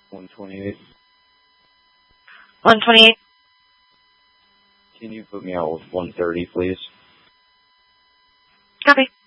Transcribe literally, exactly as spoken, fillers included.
one twenty-eight. one twenty-eight. Can you put me out with one thirty, please? Copy.